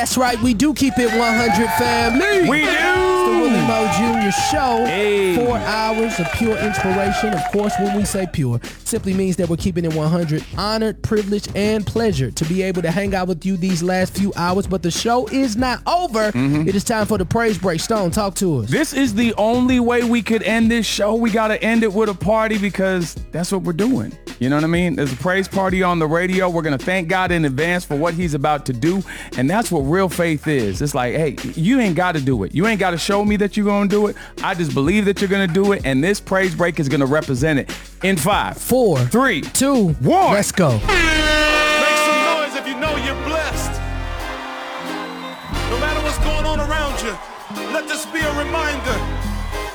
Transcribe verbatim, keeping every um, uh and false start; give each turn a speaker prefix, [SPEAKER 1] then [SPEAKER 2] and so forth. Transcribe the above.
[SPEAKER 1] That's right, we do keep it one hundred, family.
[SPEAKER 2] We do.
[SPEAKER 1] It's the Willie Mo Junior Show.
[SPEAKER 2] Hey.
[SPEAKER 1] Four hours of pure inspiration. Of course, when we say pure, simply means that we're keeping it one hundred. Honored, privileged, and pleasure to be able to hang out with you these last few hours. But the show is not over. Mm-hmm. It is time for the praise break. Stone, talk to us.
[SPEAKER 2] This is the only way we could end this show. We got to end it with a party because that's what we're doing. You know what I mean? There's a praise party on the radio. We're going to thank God in advance for what he's about to do. And that's what real faith is. It's like, hey, you ain't got to do it. You ain't got to show me that you're going to do it. I just believe that you're going to do it. And this praise break is going to represent it in five,
[SPEAKER 1] four,
[SPEAKER 2] three,
[SPEAKER 1] two,
[SPEAKER 2] one.
[SPEAKER 1] Let's go.
[SPEAKER 3] Make some noise if you know you're blessed. No matter what's going on around you, let this be a reminder